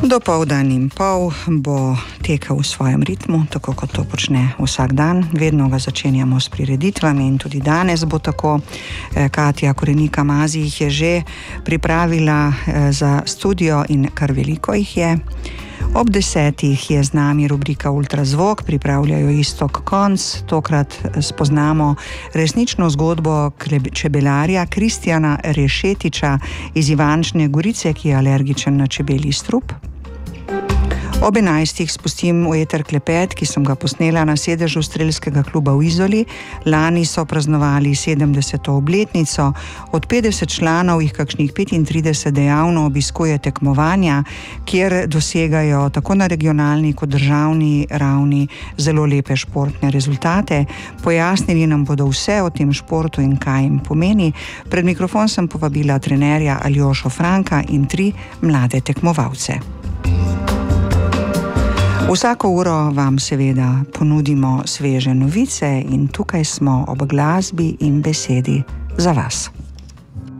Dopoldan in pol bo tekel v svojem ritmu, tako kot to počne vsak dan. Vedno ga začenjamo s prireditvami in tudi danes bo tako. Katja Korenika Mazi jih je že pripravila za studio in kar veliko jih je. Ob 10 je z nami rubrika Ultrazvok, pripravljajo Iztok Konc. Tokrat spoznamo resnično zgodbo čebelarja Kristjana Rešetiča iz Ivančne Gorice, ki je alergičen na čebelji strup. Ob 11 spustim v eter klepet, ki sem ga posnela na sedežu Strelskega kluba v Izoli. Lani so praznovali 70. obletnico. Od 50 članov jih kakšnih 35 dejavno obiskuje tekmovanja, kjer dosegajo tako na regionalni kot državni ravni zelo lepe športne rezultate. Pojasnili nam bodo vse o tem športu in kaj jim pomeni. Pred mikrofon sem povabila trenerja Aljošo Franka in 3 mlade tekmovalce. Vsako uro vam seveda ponudimo sveže novice in tukaj smo ob glasbi in besedi za vas.